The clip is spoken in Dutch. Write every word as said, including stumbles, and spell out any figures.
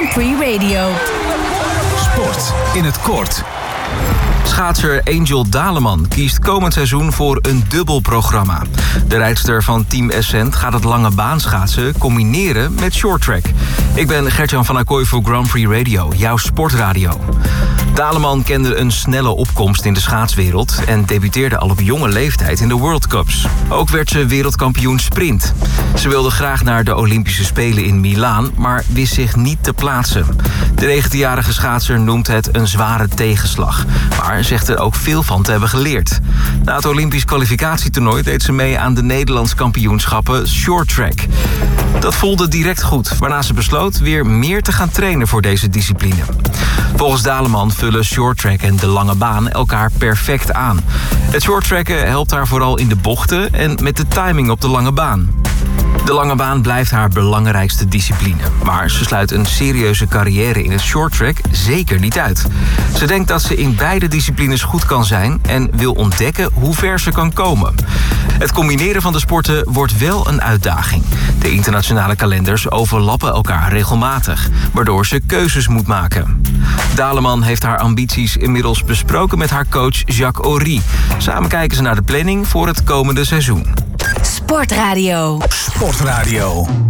Prix Radio. Sport in het kort. Schaatser Angel Daleman kiest komend seizoen voor een dubbel programma. De rijdster van Team Essent gaat het lange baan schaatsen combineren met shorttrack. Ik ben Gertjan van Acquoy voor Grand Prix Radio, jouw sportradio. Daleman kende een snelle opkomst in de schaatswereld en debuteerde al op jonge leeftijd in de World Cups. Ook werd ze wereldkampioen sprint. Ze wilde graag naar de Olympische Spelen in Milaan, maar wist zich niet te plaatsen. De negentienjarige schaatser noemt het een zware tegenslag, maar zegt er ook veel van te hebben geleerd. Na het Olympisch kwalificatietoernooi deed ze mee aan de Nederlands kampioenschappen shorttrack. Dat voelde direct goed, waarna ze besloot weer meer te gaan trainen voor deze discipline. Volgens Daleman vullen shorttrack en de lange baan elkaar perfect aan. Het shorttracken helpt haar vooral in de bochten en met de timing op de lange baan. De lange baan blijft haar belangrijkste discipline. Maar ze sluit een serieuze carrière in het shorttrack zeker niet uit. Ze denkt dat ze in beide disciplines goed kan zijn en wil ontdekken hoe ver ze kan komen. Het combineren van de sporten wordt wel een uitdaging. De internationale kalenders overlappen elkaar regelmatig, waardoor ze keuzes moet maken. Daleman heeft haar ambities inmiddels besproken met haar coach Jacques Ory. Samen kijken ze naar de planning voor het komende seizoen. Sportradio. Sportradio.